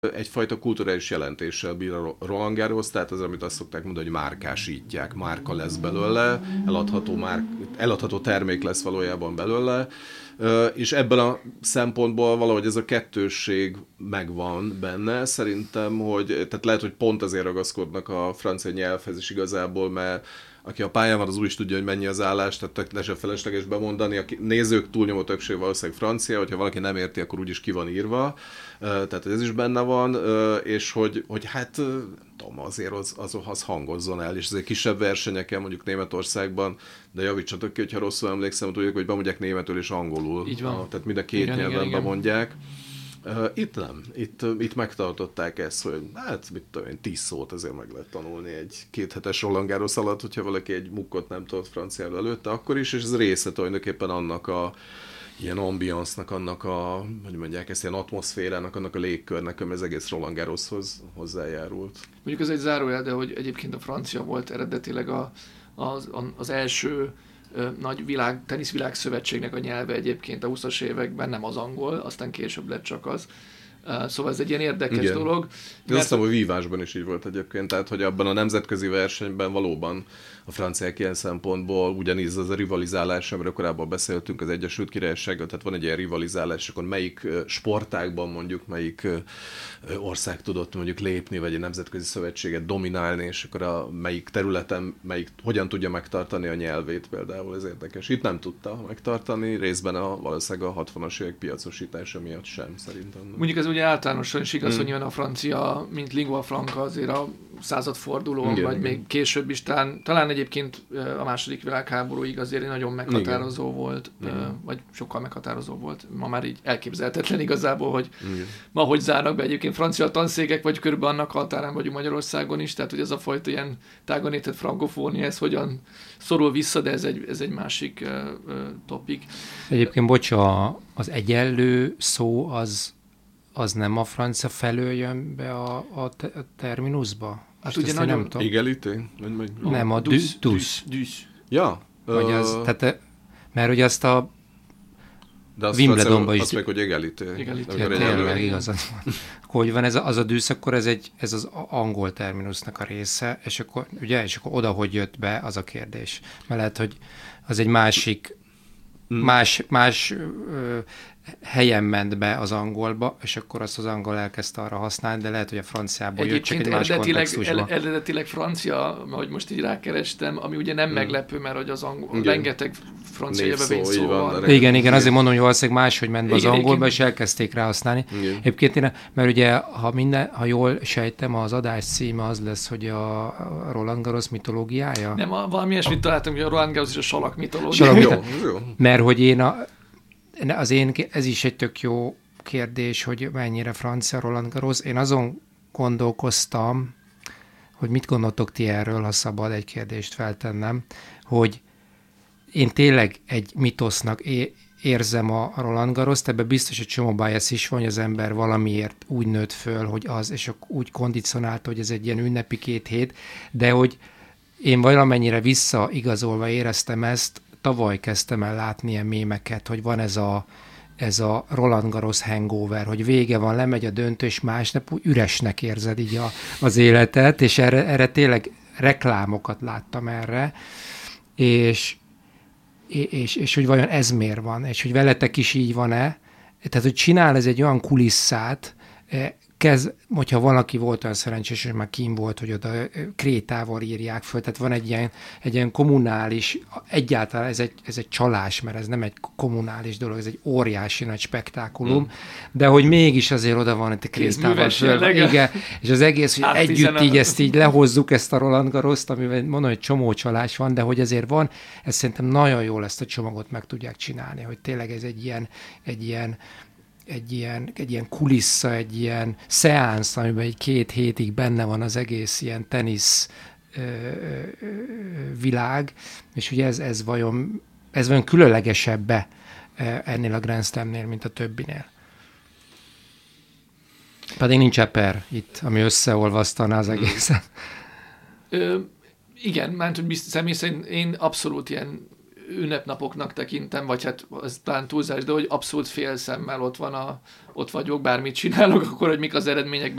egyfajta kulturális jelentéssel bír a Roland Garros, tehát az, amit azt szokták mondani, hogy márkásítják, márka lesz belőle, eladható termék lesz valójában belőle, és ebben a szempontból valahogy ez a kettősség megvan benne. Szerintem, hogy tehát lehet, hogy pont azért ragaszkodnak a francia nyelvhez is igazából, mert aki a pályán van, az úgy is tudja, hogy mennyi az állás, tehát ne sem felesleges bemondani. A nézők túlnyomó többség valószínűleg francia, hogyha valaki nem érti, akkor úgyis ki van írva. Tehát ez is benne van, és hogy hát tudom, azért az hangozzon el, és ezért kisebb versenyeken, mondjuk Németországban, de javítsatok ki, hogyha rosszul emlékszem, tudjuk, hogy bemondják németül és angolul. Így van. Tehát mind a két nyelven bemondják. Itt nem. Itt megtartották ezt, hogy hát mit tudom én, 10 szót azért meg lehet tanulni egy 2 hetes Roland Garros alatt, hogyha valaki egy mukkot nem tudott franciául előtte, akkor is, és ez része tulajdonképpen annak a ilyen ambiance-nak, annak a, hogy mondják ezt, ilyen atmoszférának, annak a légkörnek, ami az egész Roland Garroshoz hozzájárult. Mondjuk ez egy zárójel, de hogy egyébként a francia volt eredetileg az első nagy teniszvilágszövetségnek a nyelve egyébként a 20-as években, nem az angol, aztán később lett csak az. Szóval ez egy ilyen érdekes dolog. De azt hiszem, hogy vívásban is így volt egyébként, tehát hogy abban a nemzetközi versenyben valóban a franciák ilyen szempontból ugyanígy az a rivalizálás, amiről korábban beszéltünk az Egyesült Királysággal, tehát van egy ilyen rivalizálás, akkor melyik sportágban mondjuk, melyik ország tudott mondjuk lépni, vagy egy nemzetközi szövetséget dominálni, és akkor a melyik területen, hogyan tudja megtartani a nyelvét például, ez érdekes. Itt nem tudta megtartani, részben valószínűleg a 60-as évek piacosítása miatt sem, szerintem. Mondjuk ez ugye általánosan is igaz, hogy nyilván a francia, mint lingua franca azért a századfordulón, vagy még később is, talán egyébként a második világháborúig azért nagyon meghatározó volt, vagy sokkal meghatározó volt. Ma már így elképzelhetetlen igazából, hogy ma hogy zárnak be egyébként francia tanszékek, vagy körülbelül annak határán vagyunk Magyarországon is, tehát hogy ez a fajta ilyen tágon értett frankofónia, ez hogyan szorul vissza, de ez egy másik topik. Egyébként, az egyenlő szó az nem a francia felől jön be a terminusba? Hát ugye nagyon... Nem tudom. Egalité? Nem, a dus. Ja. Vagy tehát, mert ugye azt a Wimbledonban is... Azt meg, hogy egalité. Tényleg igazad van. Akkor hogy van ez az a düsz, akkor ez az angol terminusnak a része, és akkor oda hogy jött be, az a kérdés. Mert lehet, hogy az egy más helyen ment be az angolba, és akkor azt az angol elkezdte arra használni, de lehet, hogy a franciából jött, csak egy más kontextusban. Eredetileg francia, ahogy most így rákerestem, ami ugye nem meglepő, mert hogy az angol, rengeteg francia jövevény szó van. Igen, azért mondom, hogy valószínűleg máshogy ment be az angolba, és elkezdték rá használni. Egyébként mert ugye, ha jól sejtem, az adás címe az lesz, hogy a Roland Garros mitológiája. Nem, valami ilyesmit találtam, hogy a Roland Garros és a salak mitológiája. Mert hogy ez is egy tök jó kérdés, hogy mennyire francia Roland Garros. Én azon gondolkoztam, hogy mit gondoltok ti erről, ha szabad egy kérdést feltennem, hogy én tényleg egy mitosznak érzem a Roland Garrost, ebben biztos egy csomó bias is van, hogy az ember valamiért úgy nőtt föl, hogy az, és úgy kondicionálta, hogy ez egy ilyen ünnepi 2 hét, de hogy én valamennyire visszaigazolva éreztem ezt, tavaly kezdtem el látni ilyen mémeket, hogy van ez a Roland Garros hangover, hogy vége van, lemegy a döntő, és másnap úgy üresnek érzed így az életet, és erre tényleg reklámokat láttam erre, és hogy vajon ez miért van, és hogy veletek is így van-e, tehát hogy csinál ez egy olyan kulisszát, hogyha valaki volt olyan szerencsés, hogy már kín volt, hogy oda krétával írják föl, tehát van egy ilyen kommunális, egyáltalán ez egy csalás, mert ez nem egy kommunális dolog, ez egy óriási nagy spektákulum, de hogy mégis azért oda van, hogy krétával föl. Igen, és az egész, hogy együtt így ezt így lehozzuk, ezt a Roland Garrost, amivel mondom, hogy csomó csalás van, de hogy azért van, ez szerintem nagyon jól ezt a csomagot meg tudják csinálni, hogy tényleg ez egy ilyen kulissza, egy ilyen szeánsz, amiben egy 2 hétig benne van az egész ilyen tenisz világ, és ugye ez vajon különlegesebb ennél a Grand Slamnél, mint a többinél. Pedig nincs eper itt, ami összeolvasztaná az egészet. Igen, mert hogy személy szerint én abszolút ilyen ünnepnapoknak tekintem, vagy hát az talán túlzás, de hogy abszolút félszemmel ott vagyok, bármit csinálok, akkor hogy mik az eredmények